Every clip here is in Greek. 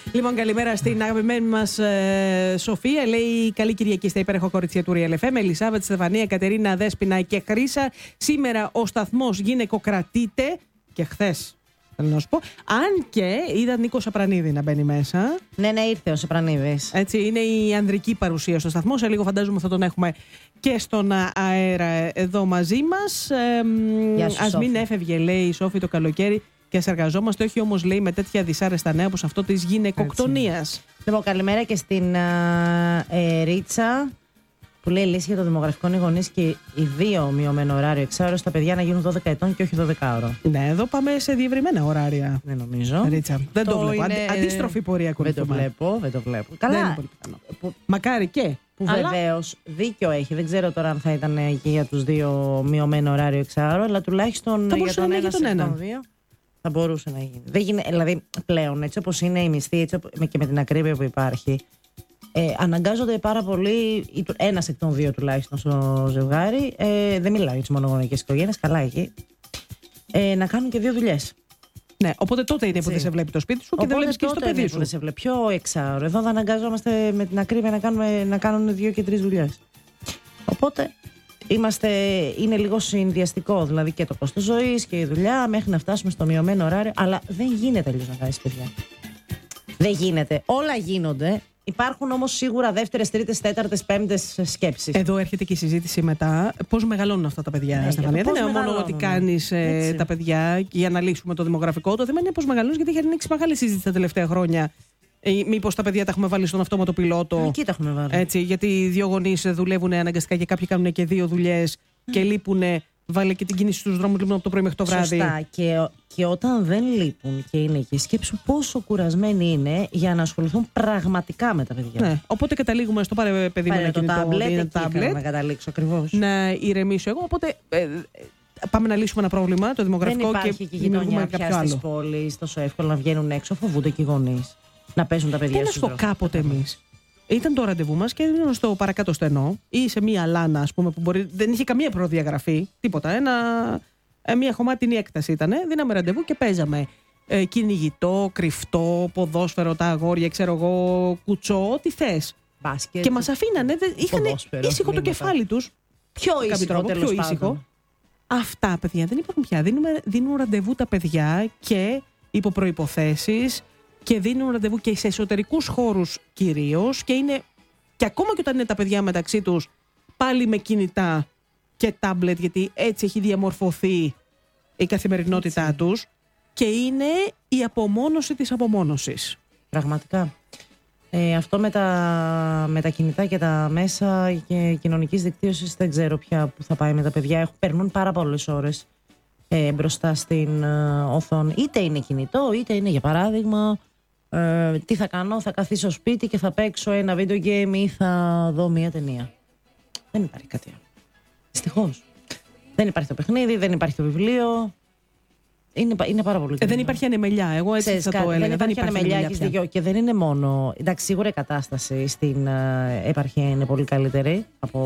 Λοιπόν, καλημέρα στην αγαπημένη μας Σοφία. Λέει καλή Κυριακή στα υπέροχα κορίτσια του Real FM. Ελισάβετ, Στεφανία, Κατερίνα, Δέσποινα και Χρύσα. Σήμερα ο σταθμός γυναικοκρατείται και χθες. Θέλω να σου πω. Αν και είδα Νίκο Σαπρανίδη να μπαίνει μέσα. Ναι, ναι, ήρθε ο Σαπρανίδης. Έτσι, είναι η ανδρική παρουσία στο σταθμό. Σε λίγο φαντάζομαι θα τον έχουμε και στον αέρα εδώ μαζί μας. Ας μην έφευγε, λέει η Σόφη, το καλοκαίρι και ας εργαζόμαστε. Όχι όμως, λέει, με τέτοια δυσάρεστα νέα όπως αυτό της γυναικοκτονίας. Λοιπόν, καλημέρα και στην Ρίτσα που λέει λύση για το δημογραφικό είναι οι γονείς και οι δύο μειωμένο ωράριο εξάωρο στα παιδιά να γίνουν 12 ετών και όχι 12 ώρο. Ναι, εδώ πάμε σε διευρυμένα ωράρια. Δεν νομίζω. Ρίτσα, δεν το βλέπω. Είναι... Αντίστροφη πορεία ακολουθούμε. Δεν το βλέπω. Καλά. Μακάρι και. Βεβαίως δίκιο έχει. Δεν ξέρω τώρα αν θα ήταν και για τους δύο μειωμένο ωράριο εξάωρο, αλλά τουλάχιστον για τον ένα σε τον δύο. Θα μπορούσε να γίνει. Δεν γίνει. Δηλαδή, πλέον, έτσι όπως είναι η μισθή, έτσι και με την ακρίβεια που υπάρχει, αναγκάζονται πάρα πολύ, ένας εκ των δύο τουλάχιστον στο ζευγάρι, δεν μιλάω για τις μονογονεϊκές οικογένειες, καλά εκεί, να κάνουν και δύο δουλειές. Ναι, οπότε τότε είναι που δεν σε βλέπει το σπίτι σου και δεν βλέπεις και στο παιδί σου. Δεν σε βλέπει. Πιο εξάωρο. Εδώ θα αναγκάζομαστε με την ακρίβεια να κάνουν 2 και 3 δουλειές. Οπότε είναι λίγο συνδυαστικό, δηλαδή και το κόστος ζωής και η δουλειά μέχρι να φτάσουμε στο μειωμένο ωράριο. Αλλά δεν γίνεται αλλιώς να κάνεις παιδιά. Δεν γίνεται. Όλα γίνονται. Υπάρχουν όμως σίγουρα δεύτερες, τρίτες, τέταρτες, πέμπτες σκέψεις. Εδώ έρχεται και η συζήτηση μετά. Πώς μεγαλώνουν αυτά τα παιδιά, Στεφανία. Δεν είναι μόνο ότι κάνεις τα παιδιά για να λύσουμε το δημογραφικό. Το θέμα είναι πώς μεγαλώνουν, γιατί έχει ανοίξει μεγάλη συζήτηση τα τελευταία χρόνια. Μήπως τα παιδιά τα έχουμε βάλει στον αυτόματο πιλότο. Εκεί τα έχουμε βάλει. Έτσι, γιατί οι δύο γονείς δουλεύουν αναγκαστικά και κάποιοι κάνουν και 2 δουλειές και λείπουν. Βάλε και την κίνηση στους δρόμους, λοιπόν, από το πρωί μέχρι το βράδυ. Σωστά. Και όταν δεν λείπουν και είναι εκεί, σκέψου πόσο κουρασμένοι είναι για να ασχοληθούν πραγματικά με τα παιδιά. Ναι. Οπότε καταλήγουμε στο πάρε παιδί με ένα κινητό. Τάμπλετ. Να καταλήξω ακριβώς. Να ηρεμήσω εγώ. Οπότε πάμε να λύσουμε ένα πρόβλημα, το δημογραφικό, δεν υπάρχει και γειτονιά πια στις πόλεις τόσο εύκολα να βγαίνουν έξω. Φοβούνται και οι γονείς να παίζουν τα παιδιά τους. Τι να σου πω, κάποτε εμείς. Ήταν το ραντεβού μας και ήμουν στο παρακάτω στενό ή σε μία λάνα, ας πούμε, που δεν είχε καμία προδιαγραφή, τίποτα. Μία χωμάτινη έκταση ήταν. Δίναμε ραντεβού και παίζαμε κυνηγητό, κρυφτό, ποδόσφαιρο, τα αγόρια, ξέρω εγώ, κουτσό, ό,τι θες. Μπάσκετ. Και μας αφήνανε, είχαν ήσυχο το κεφάλι τους. Πιο ήσυχο. Αυτά, παιδιά, δεν υπάρχουν πια. Δίνουν ραντεβού τα παιδιά και υπό προϋποθέσεις. Και δίνουν ραντεβού και σε εσωτερικούς χώρους κυρίως. Και ακόμα και όταν είναι τα παιδιά μεταξύ τους, πάλι με κινητά και τάμπλετ, γιατί έτσι έχει διαμορφωθεί η καθημερινότητά τους. Και είναι η απομόνωση της απομόνωσης. Πραγματικά. Αυτό με τα κινητά και τα μέσα και κοινωνικής δικτύωσης δεν ξέρω πια που θα πάει με τα παιδιά. Περνούν πάρα πολλές ώρες μπροστά στην οθόνη. Είτε είναι κινητό, είτε είναι, για παράδειγμα, τι θα κάνω, θα καθίσω στο σπίτι και θα παίξω ένα video game ή θα δω μια ταινία. Δεν υπάρχει κάτι άλλο. Δυστυχώς. Δεν υπάρχει το παιχνίδι, δεν υπάρχει το βιβλίο. Είναι πάρα πολύ δεν υπάρχει ανεμελιά. Εγώ έτσι θα το έλεγα. Δεν υπάρχει ανεμελιά, έχεις δίκιο. Και δεν είναι μόνο. Εντάξει, σίγουρα η κατάσταση στην επαρχία είναι πολύ καλύτερη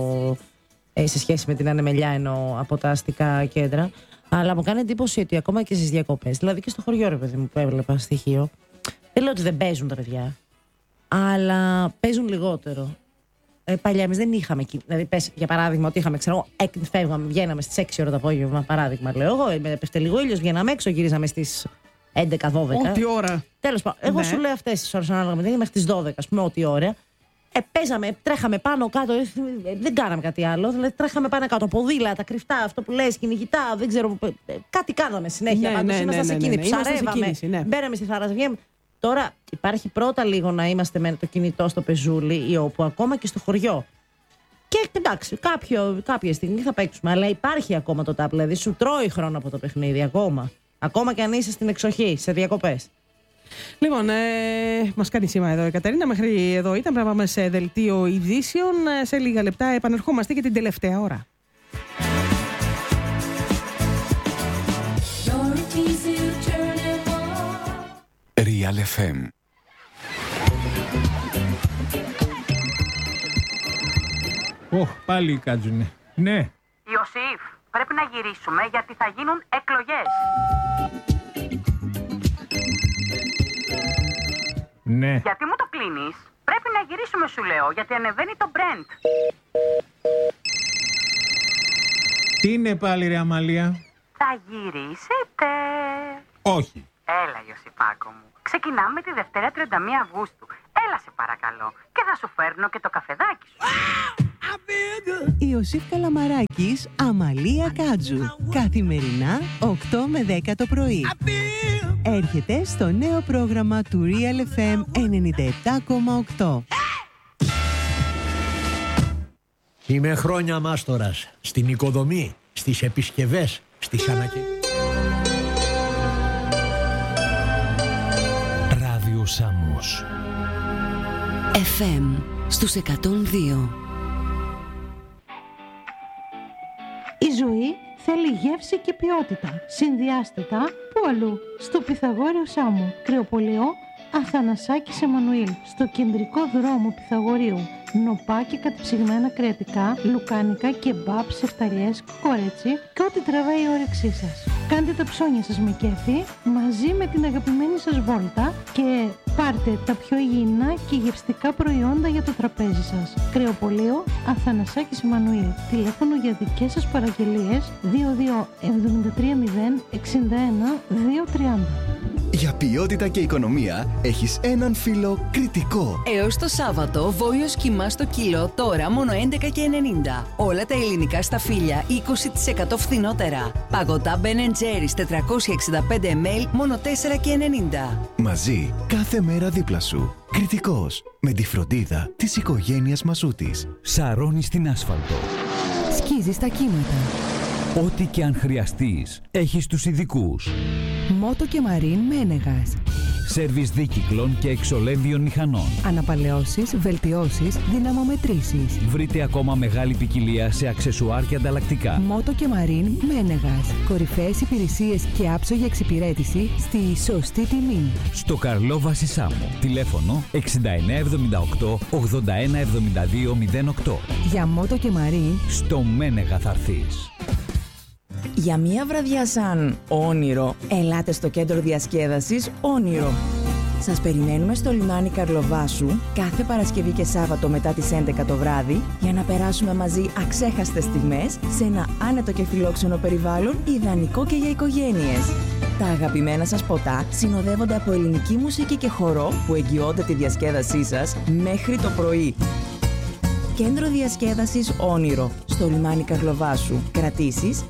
σε σχέση με την ανεμελιά, ενώ από τα αστικά κέντρα. Αλλά μου κάνει εντύπωση ότι ακόμα και στις διακοπές, δηλαδή και στο χωριό, ρε παιδί μου, που έβλεπα στοιχείο, δεν λέω ότι δεν παίζουν τα παιδιά, αλλά παίζουν λιγότερο. Παλιά εμείς δεν είχαμε. Δηλαδή, πες για παράδειγμα ότι είχαμε, ξέρω, φεύγαμε, βγαίναμε στις 6 ώρα το απόγευμα, παράδειγμα, λέω εγώ, έπεφτε λίγο ήλιος, βγαίναμε έξω, γυρίζαμε στις 11-12. Ό,τι ώρα. Τέλος πάντων, εγώ σου λέω αυτές τις ώρες ανάλογα με την μέχρι τις 12, ας πούμε, ό,τι ώρα. Παίζαμε, τρέχαμε πάνω κάτω, δεν κάναμε κάτι άλλο. Δηλαδή, τρέχαμε πάνω κάτω, ποδήλατα, κρυφτά, αυτό που λες, κυνηγητά, δεν ξέρω. Κάτι κάναμε συνέχεια. Πάντως ήμασταν σε κίνηση, ψαρεύαμε, μπαίναμε στη θάλασσα, βγαίναμε. Τώρα υπάρχει πρώτα λίγο να είμαστε με το κινητό στο πεζούλι ή όπου, ακόμα και στο χωριό. Και εντάξει, κάποια στιγμή θα παίξουμε. Αλλά υπάρχει ακόμα το τάπ, δηλαδή σου τρώει χρόνο από το παιχνίδι ακόμα. Ακόμα και αν είσαι στην εξοχή, σε διακοπές. Λοιπόν, μας κάνει σήμα εδώ η Κατερίνα. Μέχρι εδώ ήταν. Πρέπει να πάμε σε δελτίο ειδήσεων. Σε λίγα λεπτά επανερχόμαστε για την τελευταία ώρα. Real FM. Πάλι κάτζουνε. Ναι. Ιωσήφ, πρέπει να γυρίσουμε γιατί θα γίνουν εκλογές. Ναι. Γιατί μου το κλείνεις? Πρέπει να γυρίσουμε, σου λέω, γιατί ανεβαίνει το Brent. Τι είναι πάλι, ρε Αμαλία? Θα γυρίσετε. Όχι. Έλα, Ιωσήπακο μου. Ξεκινάμε τη Δευτέρα 31 Αυγούστου. Έλα, σε παρακαλώ. Και θα σου φέρνω και το καφεδάκι σου. Ιωσήφ Καλαμαράκης, Αμαλία Κάτζου. Καθημερινά 8 με 10 το πρωί. Έρχεται στο νέο πρόγραμμα του Real FM 97,8. Είμαι χρόνια μάστορας στην οικοδομή, στις επισκευές, στις Ράδιο Σάμος. FM στους 102. Η ζωή θέλει γεύση και ποιότητα. Συνδυάστε τα που αλλού. Στο Πυθαγόριο Σάμου, Κρεοπολείο, Αθανασάκης Εμμανουήλ, στο κεντρικό δρόμο Πυθαγορίου. Νοπά και κατεψυγμένα κρεατικά, λουκάνικα, κεμπάπ, σεφταλιές, κορέτσι και ό,τι τραβάει η όρεξή σας. Κάντε τα ψώνια σας με κέφι μαζί με την αγαπημένη σας βόλτα και πάρτε τα πιο υγιεινά και γευστικά προϊόντα για το τραπέζι σας. Κρεοπολείο Αθανασάκης Εμμανουήλ. Τηλέφωνο για δικές σας παραγγελίες 22 730 61 230. Για ποιότητα και οικονομία έχεις έναν φίλο κριτικό. Έως το Σάββατο, βόλιος κιμά στο κιλό, τώρα μόνο 11,90. Όλα τα ελληνικά σταφύλια 20% φθηνότερα. Παγωτά Ben & Jerry's 465 ml, μόνο 4,90. Μαζί, κάθε μέρα δίπλα σου. Κριτικός, με τη φροντίδα της οικογένειας Μασούτης. Σαρώνει στην άσφαλτο. Σκίζει στα κύματα. Ό,τι και αν χρειαστείς, έχεις τους ειδικούς. Μότο και Μαρίν Μένεγας. Σέρβις δίκυκλων και εξολέμβιων μηχανών. Αναπαλαιώσεις, βελτιώσεις, δυναμομετρήσεις. Βρείτε ακόμα μεγάλη ποικιλία σε αξεσουάρ και ανταλλακτικά. Μότο και Μαρίν Μένεγας. Κορυφαίες υπηρεσίες και άψογη εξυπηρέτηση στη σωστή τιμή. Στο Καρλόβαση Σάμο. Τηλέφωνο 6978 81 72 08. Για Μότο και Μαρίν Στο Μένεγα θα έρθεις. Για μία βραδιά σαν όνειρο, ελάτε στο κέντρο διασκέδασης Όνειρο. Σας περιμένουμε στο λιμάνι Καρλοβάσου κάθε Παρασκευή και Σάββατο μετά τις 11 το βράδυ για να περάσουμε μαζί αξέχαστες στιγμές σε ένα άνετο και φιλόξενο περιβάλλον ιδανικό και για οικογένειες. Τα αγαπημένα σας ποτά συνοδεύονται από ελληνική μουσική και χορό που εγγυώνται τη διασκέδασή σας μέχρι το πρωί. Κέντρο διασκέδασης Όνειρο, στο λιμάνι Καρλοβάσου. Κρατήσεις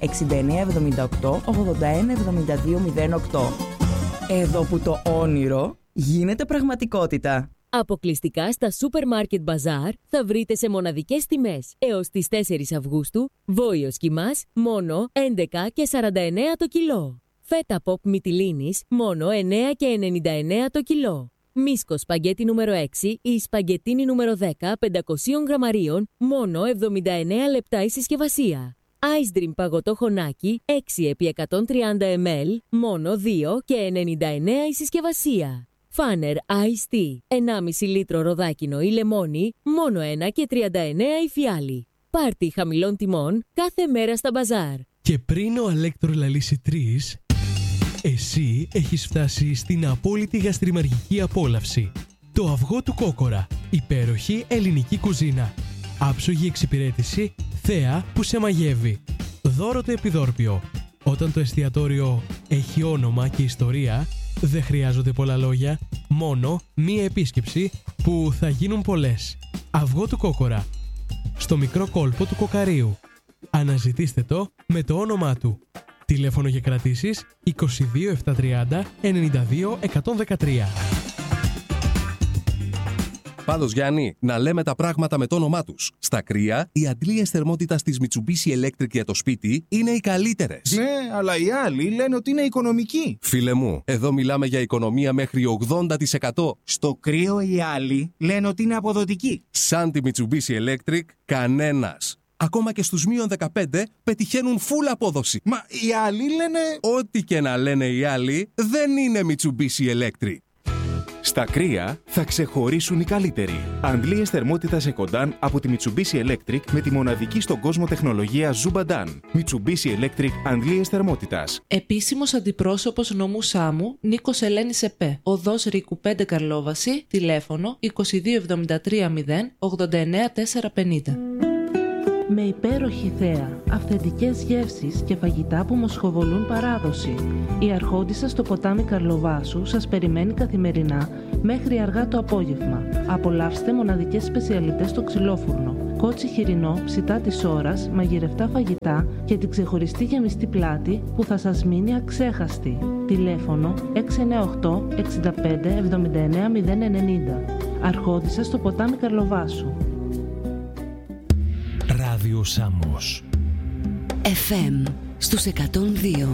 6978 81 72 08. Εδώ που το όνειρο γίνεται πραγματικότητα. Αποκλειστικά στα Supermarket Bazaar θα βρείτε σε μοναδικές τιμές. Έως τις 4 Αυγούστου, βόηος κιμάς μόνο 11 και 49 το κιλό. Φέτα pop μυτιλίνης μόνο 9 και 99 το κιλό. Μίσκο σπαγκέτι νούμερο 6 ή σπαγκετίνι νούμερο 10 500 γραμμαρίων, μόνο 79 λεπτά η συσκευασία. Ice Dream παγωτό χωνάκι 6 επί 130 ml, μόνο 2 και 99 η συσκευασία. Φάνερ Ice Tea 1,5 λίτρο ροδάκινο ή λεμόνι, μόνο 1 και 39 η φιάλη. Πάρτι χαμηλών τιμών κάθε μέρα στα μπαζάρ. Και πριν ο Αλέκτρο λαλήσει 3, εσύ έχεις φτάσει στην απόλυτη γαστριμαργική απόλαυση. Το αυγό του Κόκορα. Υπέροχη ελληνική κουζίνα. Άψογη εξυπηρέτηση, θέα που σε μαγεύει. Δώρο το επιδόρπιο. Όταν το εστιατόριο έχει όνομα και ιστορία, δεν χρειάζονται πολλά λόγια, μόνο μία επίσκεψη που θα γίνουν πολλές. Αυγό του Κόκορα. Στο μικρό κόλπο του Κοκαρίου. Αναζητήστε το με το όνομά του. Τηλέφωνο για κρατήσεις 22 730 92 113. Πάντως, Γιάννη, να λέμε τα πράγματα με το όνομά τους. Στα κρύα, οι αντλίες θερμότητας της Mitsubishi Electric για το σπίτι είναι οι καλύτερες. Ναι, αλλά οι άλλοι λένε ότι είναι οικονομικοί. Φίλε μου, εδώ μιλάμε για οικονομία μέχρι 80%. Στο κρύο οι άλλοι λένε ότι είναι αποδοτικοί. Σαν τη Mitsubishi Electric, κανένας. Ακόμα και στους μείον 15 πετυχαίνουν full απόδοση. Μα οι άλλοι λένε... Ό,τι και να λένε οι άλλοι, δεν είναι Mitsubishi Electric. Στα κρύα θα ξεχωρίσουν οι καλύτεροι. Αντλίες θερμότητας Ecodan από τη Mitsubishi Electric με τη μοναδική στον κόσμο τεχνολογία Zubadan. Mitsubishi Electric αντλίες θερμότητας. Επίσημος αντιπρόσωπος νομού Σάμου Νίκος Ελένης ΕΠΕ. Οδός Ρίκου 5 Καρλόβαση. Τηλέφωνο 2273 0 89 450. Με υπέροχη θέα, αυθεντικές γεύσεις και φαγητά που μοσχοβολούν παράδοση. Η Αρχόντισσα στο ποτάμι Καρλοβάσου σας περιμένει καθημερινά μέχρι αργά το απόγευμα. Απολαύστε μοναδικές σπεσιαλιτές στο ξυλόφουρνο, κότσι χοιρινό ψητά της ώρας, μαγειρευτά φαγητά και την ξεχωριστή γεμιστή πλάτη που θα σας μείνει αξέχαστη. Τηλέφωνο 698 65 79 090. Αρχόντισσα στο ποτάμι Καρλοβάσου. Ράδιο Σάμος. FM στους 102.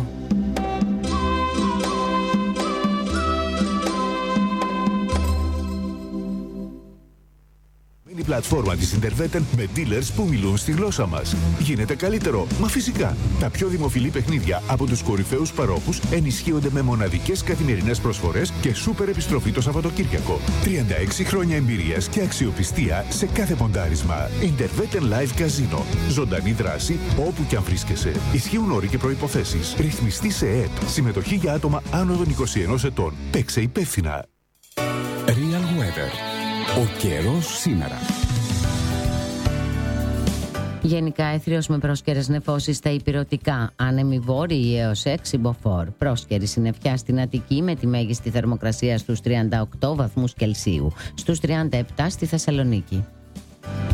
Είναι η πλατφόρμα της Interveten με dealers που μιλούν στη γλώσσα μας. Γίνεται καλύτερο, μα φυσικά. Τα πιο δημοφιλή παιχνίδια από τους κορυφαίους παρόχους ενισχύονται με μοναδικές καθημερινές προσφορές και σούπερ επιστροφή το Σαββατοκύριακο. 36 χρόνια εμπειρίας και αξιοπιστία σε κάθε ποντάρισμα. Interveten Live Casino. Ζωντανή δράση όπου κι αν βρίσκεσαι. Ισχύουν όροι και προϋποθέσεις. Ρυθμιστή σε ΕΕΠ. Συμμετοχή για άτομα άνω των 21 ετών. Παίξε υπεύθυνα. Real Weather. Ο καιρός σήμερα. Γενικά έθριος με πρόσκαιρες νεφώσεις στα ηπειρωτικά, άνεμοι βόρειοι έως 6 μποφόρ. Πρόσκαιρη συννεφιά στην Αττική με τη μέγιστη θερμοκρασία στους 38 βαθμούς Κελσίου, στους 37 στη Θεσσαλονίκη.